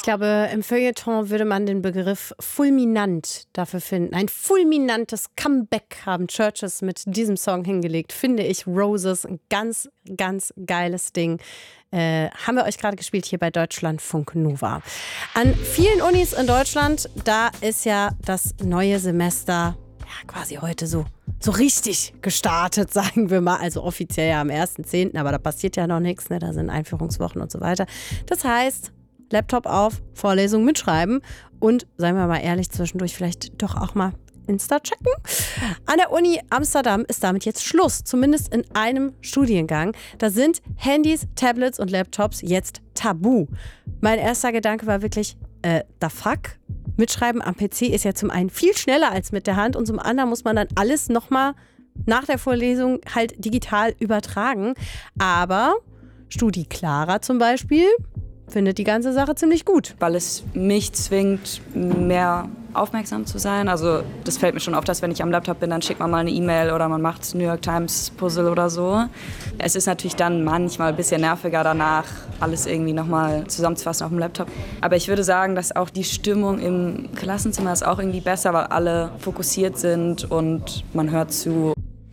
glaube, im Feuilleton würde man den Begriff fulminant dafür finden. Ein fulminantes Comeback haben Chvrches mit diesem Song hingelegt. Finde ich Roses ein ganz, ganz geiles Ding. Haben wir euch gerade gespielt hier bei Deutschlandfunk Nova. An vielen Unis in Deutschland, da ist ja das neue Semester quasi heute so richtig gestartet, sagen wir mal. Also offiziell ja am 1.10., aber da passiert ja noch nichts, ne? Da sind Einführungswochen und so weiter. Das heißt, Laptop auf, Vorlesung mitschreiben und, seien wir mal ehrlich, zwischendurch vielleicht doch auch mal Insta checken. An der Uni Amsterdam ist damit jetzt Schluss, zumindest in einem Studiengang. Da sind Handys, Tablets und Laptops jetzt tabu. Mein erster Gedanke war wirklich, the fuck? Mitschreiben am PC ist ja zum einen viel schneller als mit der Hand und zum anderen muss man dann alles nochmal nach der Vorlesung halt digital übertragen. Aber Studi Clara zum Beispiel findet die ganze Sache ziemlich gut. Weil es mich zwingt, mehr aufmerksam zu sein. Also das fällt mir schon auf, dass wenn ich am Laptop bin, dann schickt man mal eine E-Mail oder man macht New York Times Puzzle oder so. Es ist natürlich dann manchmal ein bisschen nerviger danach, alles irgendwie nochmal zusammenzufassen auf dem Laptop. Aber ich würde sagen, dass auch die Stimmung im Klassenzimmer ist auch irgendwie besser, weil alle fokussiert sind und man hört zu.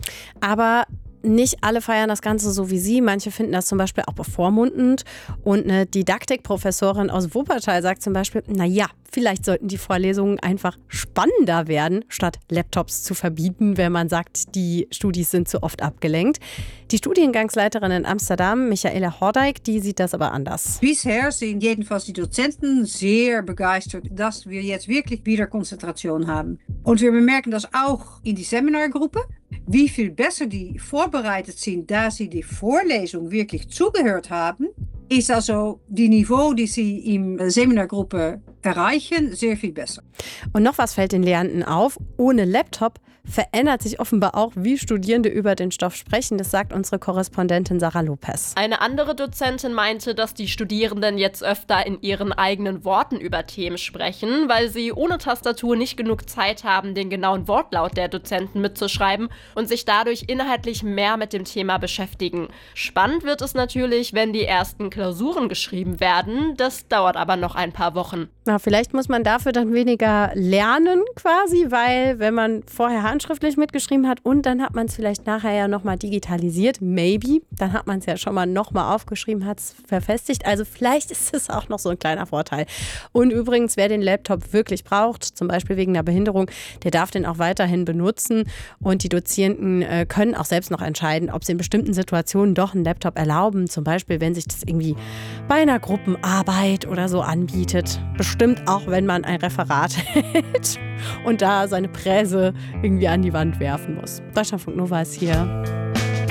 Aber nicht alle feiern das Ganze so wie sie. Manche finden das zum Beispiel auch bevormundend. Und eine Didaktikprofessorin aus Wuppertal sagt zum Beispiel, naja, vielleicht sollten die Vorlesungen einfach spannender werden, statt Laptops zu verbieten, wenn man sagt, die Studis sind zu oft abgelenkt. Die Studiengangsleiterin in Amsterdam, Michaela Hordijk, die sieht das aber anders. Bisher sind jedenfalls die Dozenten sehr begeistert, dass wir jetzt wirklich wieder Konzentration haben. Und wir bemerken das auch in die Seminargruppe, wie viel besser die vorbereitet sind, da sie die Vorlesung wirklich zugehört haben, ist also die Niveau, die sie in Seminargruppe erreichen, sehr viel besser. Und noch was fällt den Lehrenden auf. Ohne Laptop verändert sich offenbar auch, wie Studierende über den Stoff sprechen. Das sagt unsere Korrespondentin Sarah Lopez. Eine andere Dozentin meinte, dass die Studierenden jetzt öfter in ihren eigenen Worten über Themen sprechen, weil sie ohne Tastatur nicht genug Zeit haben, den genauen Wortlaut der Dozenten mitzuschreiben und sich dadurch inhaltlich mehr mit dem Thema beschäftigen. Spannend wird es natürlich, wenn die ersten Klausuren geschrieben werden. Das dauert aber noch ein paar Wochen. Na, vielleicht muss man dafür dann weniger lernen quasi, weil wenn man vorher handschriftlich mitgeschrieben hat und dann hat man es vielleicht nachher ja nochmal digitalisiert, maybe, dann hat man es ja schon mal nochmal aufgeschrieben, hat es verfestigt. Also vielleicht ist es auch noch so ein kleiner Vorteil. Und übrigens, wer den Laptop wirklich braucht, zum Beispiel wegen einer Behinderung, der darf den auch weiterhin benutzen und die Dozierenden können auch selbst noch entscheiden, ob sie in bestimmten Situationen doch einen Laptop erlauben, zum Beispiel, wenn sich das irgendwie bei einer Gruppenarbeit oder so anbietet. Bestimmt auch, wenn man ein Referat hält und da seine Präse irgendwie an die Wand werfen muss. Deutschlandfunk Nova ist hier.